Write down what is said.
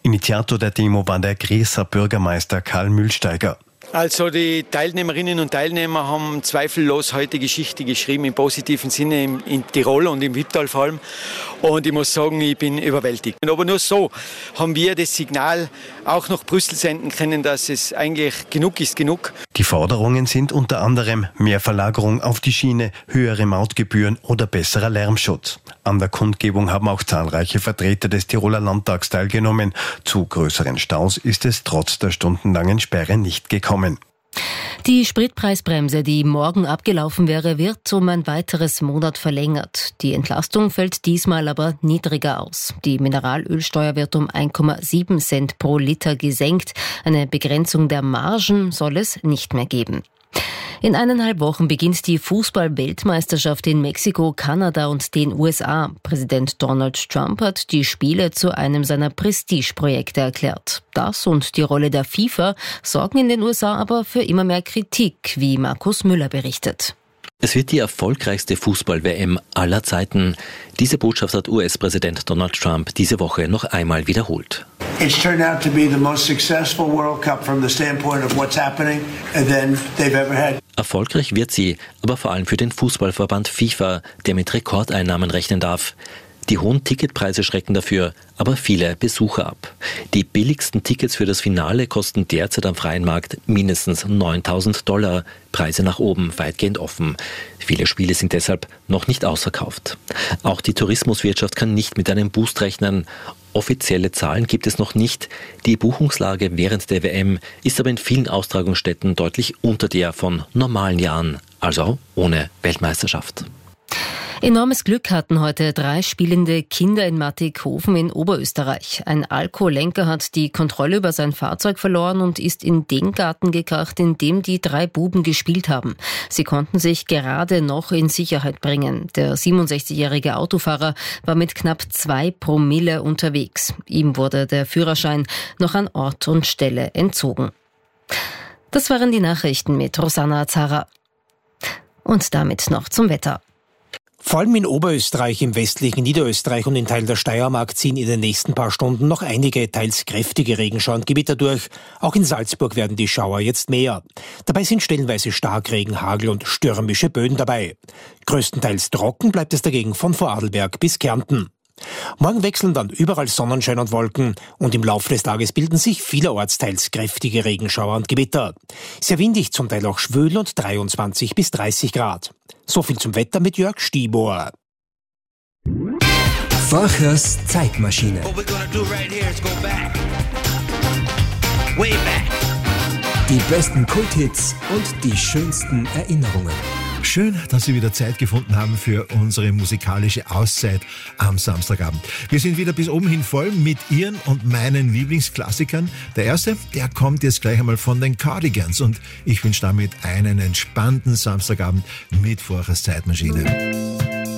Initiator der Demo war der Grieser Bürgermeister Karl Mühlsteiger. Also die Teilnehmerinnen und Teilnehmer haben zweifellos heute Geschichte geschrieben, im positiven Sinne in Tirol und im Wipptal vor allem. Und ich muss sagen, ich bin überwältigt. Aber nur so haben wir das Signal auch nach Brüssel senden können, dass es eigentlich genug ist, genug. Die Forderungen sind unter anderem mehr Verlagerung auf die Schiene, höhere Mautgebühren oder besserer Lärmschutz. An der Kundgebung haben auch zahlreiche Vertreter des Tiroler Landtags teilgenommen. Zu größeren Staus ist es trotz der stundenlangen Sperre nicht gekommen. Die Spritpreisbremse, die morgen abgelaufen wäre, wird um ein weiteres Monat verlängert. Die Entlastung fällt diesmal aber niedriger aus. Die Mineralölsteuer wird um 1,7 Cent pro Liter gesenkt. Eine Begrenzung der Margen soll es nicht mehr geben. In 1,5 Wochen beginnt die Fußball-Weltmeisterschaft in Mexiko, Kanada und den USA. Präsident Donald Trump hat die Spiele zu einem seiner Prestigeprojekte erklärt. Das und die Rolle der FIFA sorgen in den USA aber für immer mehr Kritik, wie Markus Müller berichtet. Es wird die erfolgreichste Fußball-WM aller Zeiten. Diese Botschaft hat US-Präsident Donald Trump diese Woche noch einmal wiederholt. It's turned out to be the most successful World Cup from the standpoint of what's happening and then they've ever had. Erfolgreich wird sie, aber vor allem für den Fußballverband FIFA, der mit Rekordeinnahmen rechnen darf. Die hohen Ticketpreise schrecken dafür, aber viele Besucher ab. Die billigsten Tickets für das Finale kosten derzeit am freien Markt mindestens $9.000. Preise nach oben, weitgehend offen. Viele Spiele sind deshalb noch nicht ausverkauft. Auch die Tourismuswirtschaft kann nicht mit einem Boost rechnen. Offizielle Zahlen gibt es noch nicht. Die Buchungslage während der WM ist aber in vielen Austragungsstätten deutlich unter der von normalen Jahren, also ohne Weltmeisterschaft. Enormes Glück hatten heute 3 spielende Kinder in Mattighofen in Oberösterreich. Ein Alkoholenker hat die Kontrolle über sein Fahrzeug verloren und ist in den Garten gekracht, in dem die 3 Buben gespielt haben. Sie konnten sich gerade noch in Sicherheit bringen. Der 67-jährige Autofahrer war mit knapp 2 Promille unterwegs. Ihm wurde der Führerschein noch an Ort und Stelle entzogen. Das waren die Nachrichten mit Rosanna Zara. Und damit noch zum Wetter. Vor allem in Oberösterreich, im westlichen Niederösterreich und in Teilen der Steiermark ziehen in den nächsten paar Stunden noch einige teils kräftige Regenschauer und Gewitter durch. Auch in Salzburg werden die Schauer jetzt mehr. Dabei sind stellenweise Starkregen, Hagel und stürmische Böen dabei. Größtenteils trocken bleibt es dagegen von Vorarlberg bis Kärnten. Morgen wechseln dann überall Sonnenschein und Wolken und im Laufe des Tages bilden sich vielerorts teils kräftige Regenschauer und Gewitter. Sehr windig, zum Teil auch schwül und 23 bis 30 Grad. So viel zum Wetter mit Jörg Stiebohr. Vorchers Zeitmaschine. Die besten Kulthits und die schönsten Erinnerungen. Schön, dass Sie wieder Zeit gefunden haben für unsere musikalische Auszeit am Samstagabend. Wir sind wieder bis oben hin voll mit Ihren und meinen Lieblingsklassikern. Der erste, der kommt jetzt gleich einmal von den Cardigans und ich wünsche damit einen entspannten Samstagabend mit Vorchers Zeitmaschine.